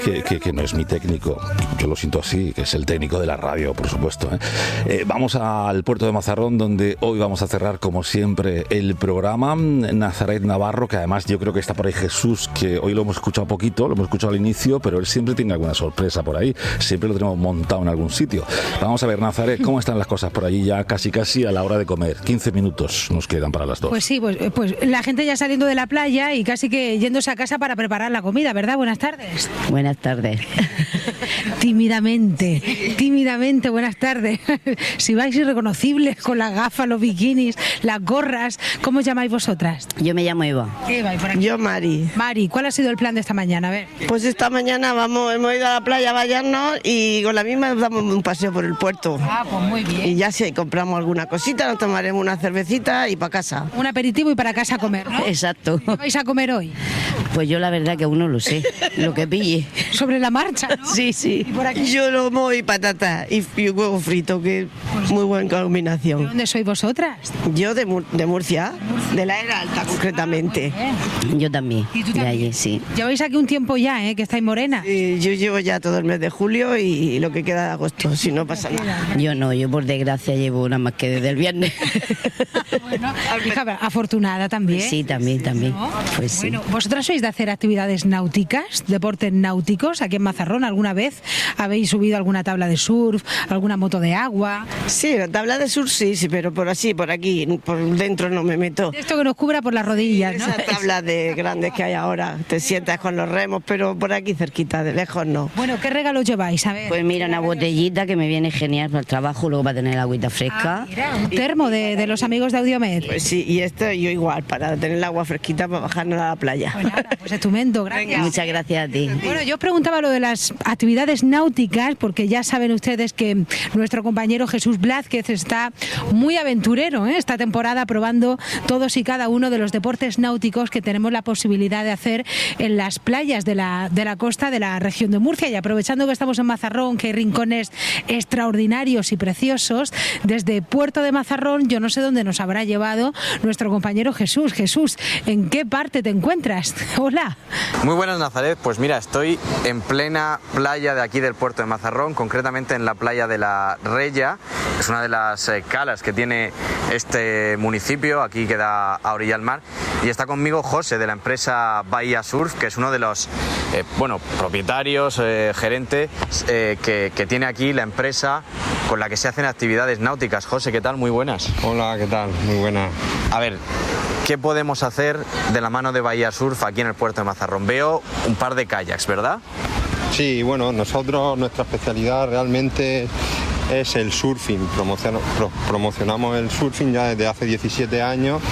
que no es mi técnico. Yo lo siento así, que es el técnico de la radio, por supuesto. Vamos al puerto de Mazarrón, donde hoy vamos a cerrar, como siempre, el programa. Nazaret Navarro, que además yo creo que está por ahí Jesús, que hoy lo hemos escuchado poquito, lo hemos escuchado al inicio, pero él siempre tiene alguna sorpresa por ahí. Siempre lo tenemos montado en algún sitio. Vamos a ver, Nazaret, ¿cómo están las cosas por allí ya casi a la hora de comer? 15 minutos nos quedan para las 2. Pues sí, pues la gente ya saliendo de la playa y casi que yéndose a casa para preparar la comida, ¿verdad? Buenas tardes. Buenas tardes. Tímidamente, buenas tardes. Si vais irreconocibles con las gafas, los bikinis, las gorras, ¿cómo os llamáis vosotras? Yo me llamo Eva. Eva, y por aquí. Yo, Mari. Mari, ¿cuál ha sido el plan de esta mañana? A ver. Pues esta mañana hemos ido a la playa a bañarnos y con la misma damos un paseo por el puerto. Ah, pues muy bien. Y ya si compramos alguna cosita, nos tomaremos una cervecita y para casa. Un aperitivo y para casa a comer, ¿no? Exacto. ¿Qué vais a comer hoy? Pues yo la verdad que aún no lo sé, lo que pille. Sobre la marcha, ¿no? Sí. ¿Y por aquí? Yo lomo y patata y huevo frito, que es muy buena combinación. ¿De dónde sois vosotras? Yo de Murcia, de la Era Alta concretamente. Yo también, ¿Y tú de también? allí, sí. Lleváis aquí un tiempo ya, que estáis morena. Y yo llevo ya todo el mes de julio y lo que queda de agosto, si no pasa nada. Yo no, yo por desgracia llevo nada más que desde el viernes. Bueno, hija, afortunada también. Sí, también. ¿No? Pues sí. Bueno, ¿vosotras sois de hacer actividades náuticas, deportes náuticos aquí en Mazarrón? ¿Alguna vez habéis subido alguna tabla de surf, alguna moto de agua? Sí, la tabla de surf sí, pero por aquí, por dentro no me meto. Esto que nos cubra por las rodillas, ¿no? Esa tabla de grandes que hay ahora, te sientas con los remos, pero por aquí cerquita, de lejos no. Bueno, ¿qué regalos lleváis? A ver. Pues mira, una botellita que me viene genial para el trabajo, luego para tener agüita fresca. Mira, un termo de los amigos de Audiomed. Pues sí, y esto yo igual, para tener el agua fresquita para bajarnos a la playa. Pues nada, pues estupendo, gracias. Muchas gracias a ti. Bueno, yo os preguntaba lo de las actividades náuticas, porque ya saben ustedes que nuestro compañero Jesús Blázquez está muy aventurero, esta temporada probando todos y cada uno de los deportes náuticos que tenemos la posibilidad de hacer en las playas de la costa de la región de Murcia. Y aprovechando que estamos en Mazarrón, que hay rincones extraordinarios y preciosos, desde Puerto de Mazarrón, yo no sé dónde nos habrá llevado nuestro compañero Jesús. Jesús, ¿en qué parte te encuentras? Hola. Muy buenas, Nazaret. Pues mira, estoy en plena playa de aquí del puerto de Mazarrón, concretamente en la playa de la Rella. Es una de las calas que tiene este municipio, aquí queda a orilla del mar. Y está conmigo José, de la empresa Bahía Surf, que es uno de los propietarios, gerente, que tiene aquí la empresa con la que se hacen actividades náuticas. José, ¿qué tal? Muy buenas. Hola, ¿qué tal? Muy buena. A ver, ¿qué podemos hacer de la mano de Bahía Surf aquí en el puerto de Mazarrón? Veo un par de kayaks, ¿verdad? Sí, bueno, nuestra especialidad realmente es el surfing. Promocionamos el surfing ya desde hace 17 años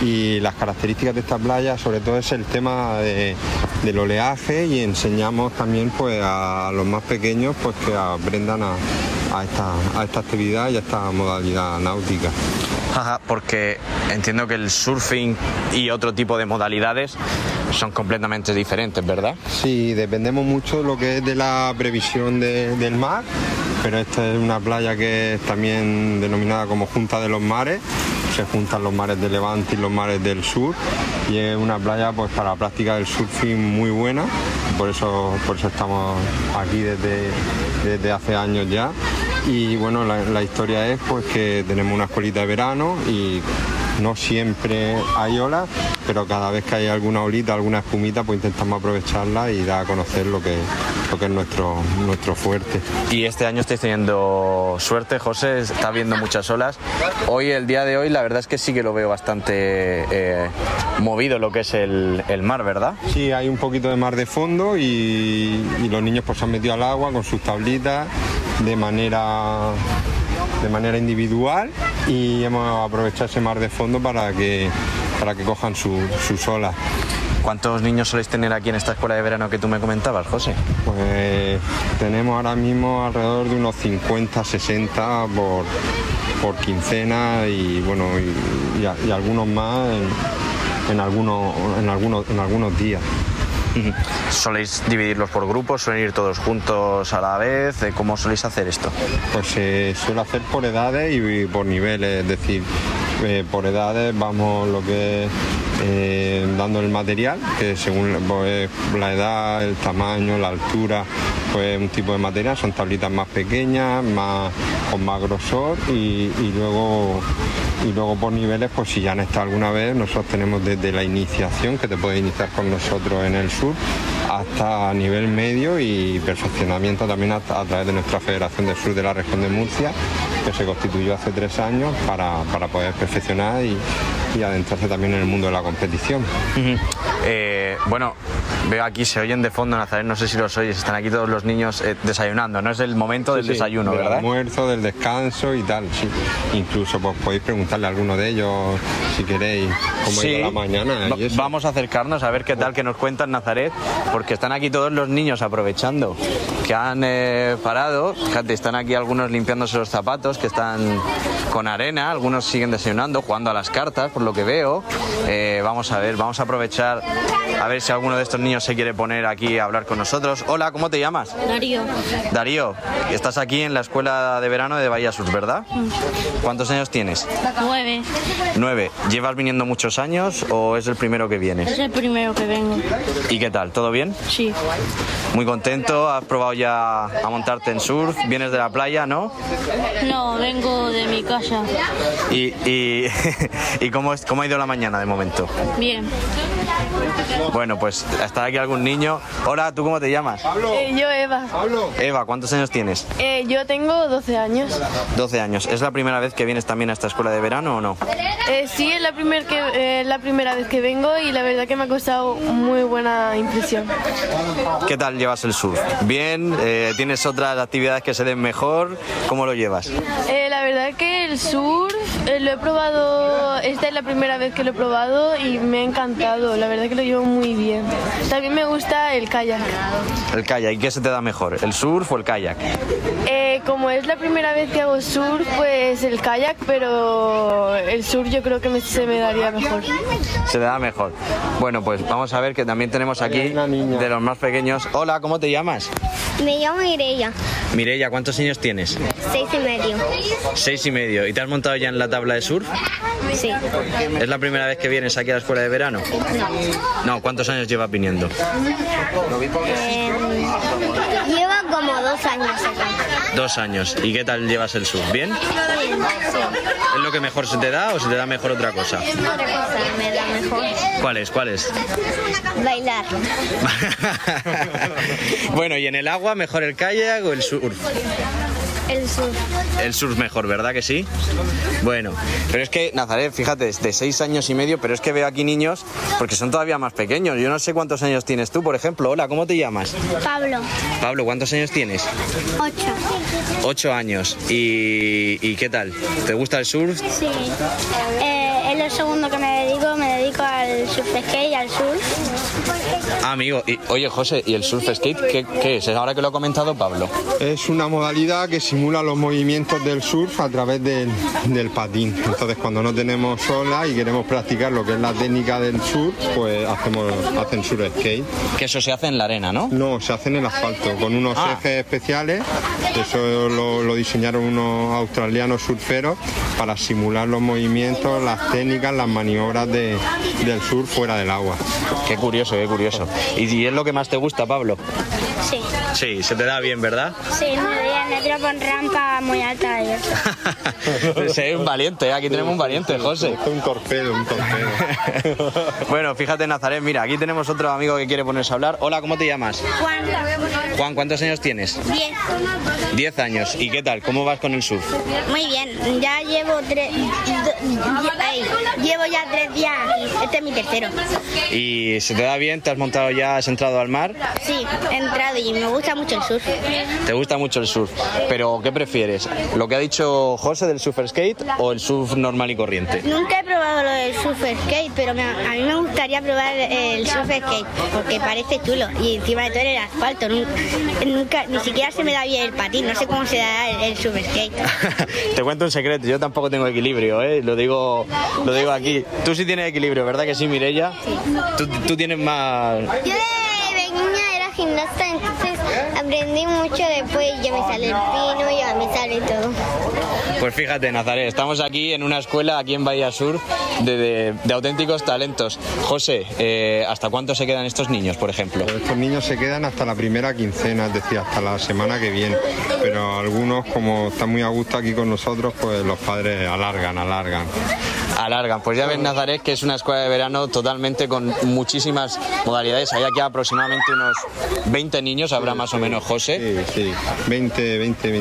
y las características de esta playa sobre todo es el tema del oleaje, y enseñamos también pues a los más pequeños pues que aprendan a esta actividad y a esta modalidad náutica. Ajá, porque entiendo que el surfing y otro tipo de modalidades son completamente diferentes, ¿verdad? Sí, dependemos mucho de lo que es de la previsión del mar, pero esta es una playa que es también denominada como Junta de los Mares. Se juntan los mares de Levante y los mares del sur, y es una playa pues para la práctica del surfing muy buena. Por eso estamos aquí desde hace años ya. Y bueno, la historia es pues que tenemos una escuelita de verano y no siempre hay olas, pero cada vez que hay alguna olita, alguna espumita, pues intentamos aprovecharla y dar a conocer lo que es nuestro fuerte. Y este año estáis teniendo suerte, José, está habiendo muchas olas. Hoy, el día de hoy, la verdad es que sí que lo veo bastante movido lo que es el mar, ¿verdad? Sí, hay un poquito de mar de fondo y los niños pues se han metido al agua con sus tablitas de manera individual, y hemos aprovechado ese mar de fondo para que cojan sus olas. ¿Cuántos niños soléis tener aquí en esta escuela de verano que tú me comentabas, José? Pues tenemos ahora mismo alrededor de unos 50, 60 por quincena, y bueno, y algunos más en algunos días. ¿Soléis dividirlos por grupos? ¿Suelen ir todos juntos a la vez? ¿Cómo soléis hacer esto? Pues se suele hacer por edades y por niveles, es decir, por edades vamos lo que es dando el material, que según pues, la edad, el tamaño, la altura, pues un tipo de material, son tablitas más pequeñas, con más grosor y luego por niveles, pues si ya han estado alguna vez, nosotros tenemos desde la iniciación, que te puedes iniciar con nosotros en el surf, hasta nivel medio y perfeccionamiento también a través de nuestra Federación de Surf de la Región de Murcia, que se constituyó hace 3 años para poder perfeccionar y adentrarse también en el mundo de la competición. Bueno, veo aquí, se oyen de fondo, Nazaret, no sé si los oyes, están aquí todos los niños desayunando, no es el momento del desayuno, del ¿verdad? Almuerzo, del descanso y tal, sí. Incluso pues podéis preguntarle a alguno de ellos si queréis cómo ha ido la mañana y eso. Vamos a acercarnos a ver qué tal que nos cuentan, Nazaret, porque están aquí todos los niños aprovechando que han parado. Fíjate, están aquí algunos limpiándose los zapatos, que están con arena, algunos siguen desayunando, jugando a las cartas, por lo que veo. Vamos a ver, vamos a aprovechar a ver si alguno de estos niños se quiere poner aquí a hablar con nosotros. Hola, ¿cómo te llamas? Darío. Darío, estás aquí en la escuela de verano de Bahía Surf, ¿verdad? ¿Cuántos años tienes? 9. 9. ¿Llevas viniendo muchos años o es el primero que vienes? Es el primero que vengo. ¿Y qué tal? ¿Todo bien? Sí. Muy contento, has probado ya a montarte en surf, vienes de la playa, ¿no? No, vengo de mi casa. ¿Y cómo ha ido la mañana de momento? Bien. Bueno, pues está aquí algún niño. Hola, ¿tú cómo te llamas? Yo, Eva. Eva, ¿cuántos años tienes? Yo tengo 12 años. 12 años. ¿Es la primera vez que vienes también a esta escuela de verano o no? Sí, es la primera vez que vengo y la verdad que me ha costado muy buena impresión. ¿Qué tal llevas el surf? ¿Bien? ¿Tienes otras actividades que se den mejor? ¿Cómo lo llevas? La verdad que el surf lo he probado, esta es la primera vez que lo he probado y me ha encantado, la verdad que lo llevo muy bien. También me gusta el kayak. El kayak, ¿y qué se te da mejor? ¿El surf o el kayak? Como es la primera vez que hago surf, pues el kayak, pero el surf yo creo que se me daría mejor. Se te da mejor. Bueno, pues vamos a ver que también tenemos aquí de los más pequeños. Hola, ¿cómo te llamas? Me llamo Mireia. Mireia, ¿cuántos años tienes? 6 y medio. 6 y medio. ¿Y te has montado ya en la tabla de surf? Sí. ¿Es la primera vez que vienes aquí a la escuela de verano? No, ¿cuántos años llevas viniendo? Llevo como 2 años acá. 2 años. ¿Y qué tal llevas el surf? ¿Bien? Sí. ¿Es lo que mejor se te da o se te da mejor otra cosa? Otra cosa me da mejor. ¿Cuál es? Bailar. Bueno, ¿y en el agua mejor el kayak o el surf? El surf. El surf mejor, ¿verdad que sí? Bueno, pero es que, Nazaret, fíjate, es de 6 años y medio, pero es que veo aquí niños porque son todavía más pequeños. Yo no sé cuántos años tienes tú, por ejemplo. Hola, ¿cómo te llamas? Pablo. Pablo, ¿cuántos años tienes? 8. 8 años. ¿Y qué tal? ¿Te gusta el surf? Sí. Es lo segundo que me dedico al surf skate y al surf. Ah, amigo, oye, José, ¿y el surf skate qué es? Ahora que lo ha comentado Pablo. Es una modalidad que simula los movimientos del surf a través del patín. Entonces, cuando no tenemos olas y queremos practicar lo que es la técnica del surf, pues hacen surf skate. Que eso se hace en la arena, ¿no? No, se hace en el asfalto, con unos ejes especiales. Eso lo diseñaron unos australianos surferos para simular los movimientos, las técnicas, las maniobras del surf fuera del agua. Qué curioso, qué curioso. ¿Y es lo que más te gusta, Pablo? Sí. Sí, se te da bien, ¿verdad? Sí, muy bien. Me tiro con rampa muy alta y eso. Pues es un valiente, aquí tenemos un valiente, José. Un torpedo. Bueno, fíjate, Nazaret, mira, aquí tenemos otro amigo que quiere ponerse a hablar. Hola, ¿cómo te llamas? Juan. Juan, ¿cuántos años tienes? 10. 10 años. ¿Y qué tal? ¿Cómo vas con el surf? Muy bien. Ya llevo 3 días aquí. Este es mi tercero. ¿Y se te da bien? ¿Te has montado ya? ¿Has entrado al mar? Sí, he entrado y me gusta mucho el surf. ¿Te gusta mucho el surf? ¿Pero qué prefieres? ¿Lo que ha dicho José del surf skate o el surf normal y corriente? Nunca he probado lo del surf skate, pero a mí me gustaría probar el surf skate porque parece chulo y encima de todo en el asfalto. Ni siquiera se me da bien el patín, no sé cómo se da el surf skate. Te cuento un secreto, yo tampoco tengo equilibrio, ¿eh? Lo digo aquí. Tú sí tienes equilibrio, ¿verdad que sí, Mireia? Sí. Tú tienes más... Yo de pequeña era gimnasta, entonces Aprendí mucho, después ya me sale el pino, ya me sale todo. Pues fíjate, Nazaret, estamos aquí en una escuela aquí en Bahía Sur de auténticos talentos. José, ¿hasta cuánto se quedan estos niños, por ejemplo? Pues estos niños se quedan hasta la primera quincena, es decir, hasta la semana que viene. Pero algunos, como están muy a gusto aquí con nosotros, pues los padres alargan. Pues ya ves, Nazaret, que es una escuela de verano totalmente con muchísimas modalidades. Hay aquí aproximadamente unos 20 niños, habrá más o menos, José. Sí, 20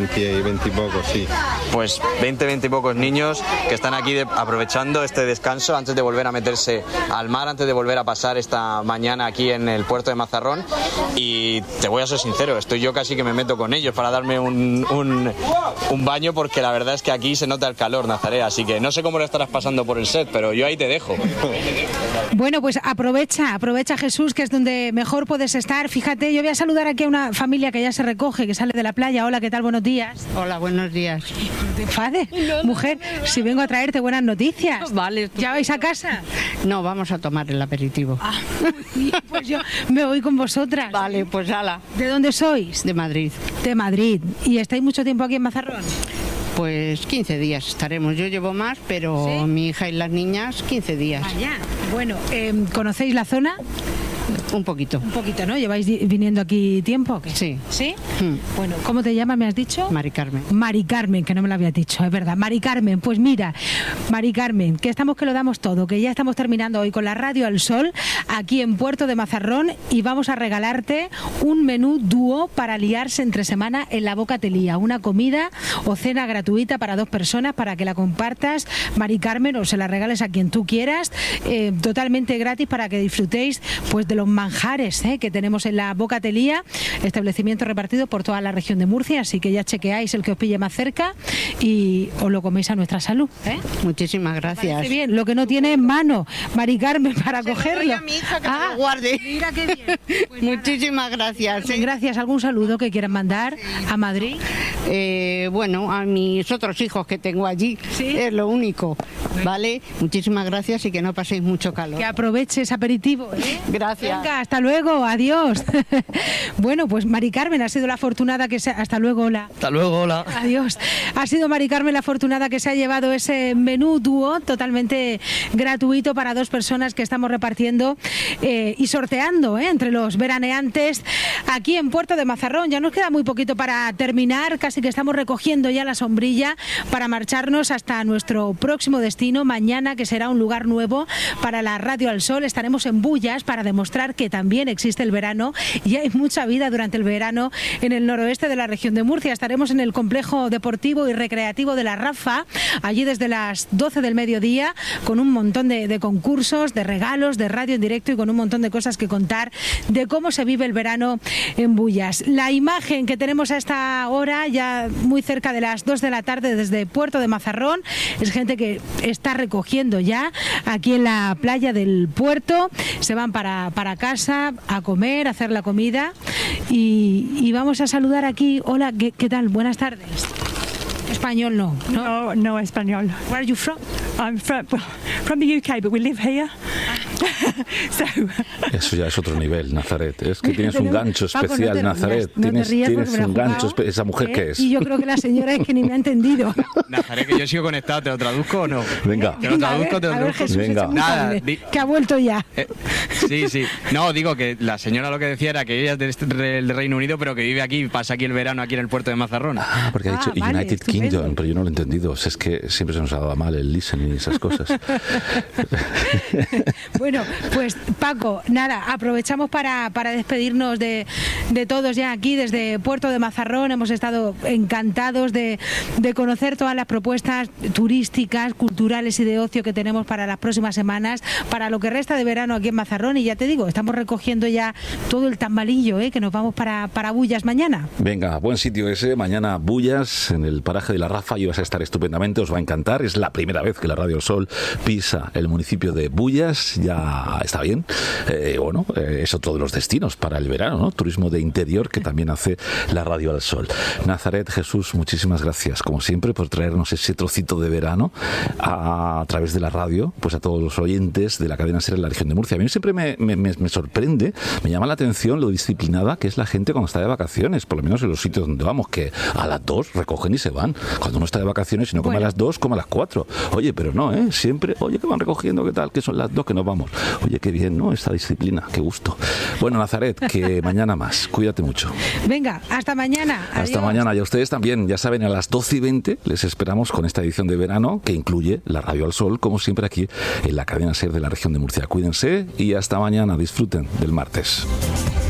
y pocos, sí. Pues 20 y pocos niños que están aquí aprovechando este descanso antes de volver a meterse al mar, antes de volver a pasar esta mañana aquí en el puerto de Mazarrón. Y te voy a ser sincero, estoy yo casi que me meto con ellos para darme un baño, porque la verdad es que aquí se nota el calor, Nazaret, así que no sé cómo lo estarás pasando por el set, pero yo ahí te dejo. Bueno, pues aprovecha Jesús, que es donde mejor puedes estar. Fíjate, yo voy a saludar aquí a una familia que ya se recoge, que sale de la playa. Hola, ¿qué tal? Buenos días. Hola, buenos días. ¿Te enfades? Mujer, si vengo a traerte buenas noticias. Vale. ¿Ya vais a casa? No, vamos a tomar el aperitivo. Pues yo me voy con vosotras. Vale, pues ala. ¿De dónde sois? De Madrid. De Madrid. ¿Y estáis mucho tiempo aquí en Mazarrón? Pues 15 días estaremos. Yo llevo más, pero ¿sí? Mi hija y las niñas 15 días. Vaya. Bueno, ¿conocéis la zona? Un poquito. Un poquito, ¿no? ¿Lleváis viniendo aquí tiempo o qué? Sí. ¿Sí? Bueno, ¿cómo te llamas, me has dicho? Mari Carmen. Mari Carmen, que no me lo había dicho, es verdad. Mari Carmen, pues mira, Mari Carmen, que estamos que lo damos todo, que ya estamos terminando hoy con la Radio al Sol, aquí en Puerto de Mazarrón, y vamos a regalarte un menú dúo para liarse entre semana en la Bocatelía, una comida o cena gratuita para 2 personas para que la compartas, Mari Carmen, o se la regales a quien tú quieras, totalmente gratis para que disfrutéis pues de los manjares que tenemos en la Bocatelía, establecimiento repartido por toda la región de Murcia, así que ya chequeáis el que os pille más cerca y os lo coméis a nuestra salud. Muchísimas gracias. Parece bien, lo que no tiene en mano, Mari Carmen, para se cogerlo. Lo doy a mi hija que me lo guarde. Mira qué bien. Pues muchísimas gracias. Gracias. ¿Algún saludo que quieran mandar a Madrid? Bueno, a mis otros hijos que tengo allí, ¿sí? Es lo único, ¿vale? Muchísimas gracias y que no paséis mucho calor. Que aproveches aperitivo. Gracias. Venga, hasta luego, adiós. Bueno, pues Mari Carmen ha sido la afortunada que se... Hasta luego, hola. Hasta luego, hola. Adiós. Ha sido Mari Carmen la afortunada que se ha llevado ese menú dúo totalmente gratuito para 2 personas que estamos repartiendo y sorteando entre los veraneantes aquí en Puerto de Mazarrón. Ya nos queda muy poquito para terminar, casi que estamos recogiendo ya la sombrilla para marcharnos hasta nuestro próximo destino mañana, que será un lugar nuevo para la Radio al Sol. Estaremos en Bullas para demostrar que también existe el verano y hay mucha vida durante el verano en el noroeste de la región de Murcia. Estaremos en el complejo deportivo y recreativo de la Rafa, allí desde las 12 del mediodía, con un montón de concursos, de regalos, de radio en directo y con un montón de cosas que contar de cómo se vive el verano en Bullas. La imagen que tenemos a esta hora, ya muy cerca de las 2 de la tarde desde Puerto de Mazarrón, es gente que está recogiendo ya aquí en la playa del puerto, se van para casa a comer, a hacer la comida y vamos a saludar aquí. Hola, ¿qué tal? Buenas tardes. Español no español. Where are you from? I'm from the UK, but we live here. So. Eso ya es otro nivel, Nazaret. Es que tienes un gancho especial, Paco, Nazaret. Tienes un gancho especial. ¿Esa mujer qué es? Y yo creo que la señora es que ni me ha entendido. Nazaret, que yo sigo conectado, ¿te lo traduzco o no? Venga. ¿Te lo traduzco? Jesús, venga. Nada, que ha vuelto ya. Sí. No, digo que la señora lo que decía era que ella es del Reino Unido, pero que vive aquí, pasa aquí el verano, aquí en el puerto de Mazarrón. Ah, porque ha dicho United Kingdom, pero yo no lo he entendido. O sea, es que siempre se nos ha dado mal el listening y esas cosas. Bueno, pues Paco, nada, aprovechamos para despedirnos de todos ya aquí desde Puerto de Mazarrón. Hemos estado encantados de conocer todas las propuestas turísticas, culturales y de ocio que tenemos para las próximas semanas, para lo que resta de verano aquí en Mazarrón. Y ya te digo, estamos recogiendo ya todo el tambalillo, que nos vamos para Bullas mañana. Venga, buen sitio ese, mañana Bullas, en el paraje de la Rafa, y vas a estar estupendamente, os va a encantar. Es la primera vez que la Radio Sol pisa el municipio de Bullas, ya está bien. Es otro de los destinos para el verano, ¿no? Turismo de interior que también hace la Radio al Sol. Nazaret, Jesús, muchísimas gracias, como siempre, por traernos ese trocito de verano a través de la radio, pues a todos los oyentes de la cadena SER en la región de Murcia. A mí siempre me sorprende, me llama la atención lo disciplinada que es la gente cuando está de vacaciones, por lo menos en los sitios donde vamos, que a las 2 recogen y se van. Cuando uno está de vacaciones y no come a las 2, come a las 4. Oye, pero no, siempre, oye, que van recogiendo, ¿qué tal? Que son las 2 que nos vamos. Oye, qué bien, ¿no? Esta disciplina, qué gusto. Bueno, Nazaret, que mañana más. Cuídate mucho. Venga, hasta mañana. Hasta Adiós. mañana. Y a ustedes también, ya saben, a las 12:20 les esperamos con esta edición de verano que incluye la Radio al Sol, como siempre aquí en la cadena SER de la región de Murcia. Cuídense y hasta mañana. Disfruten del martes.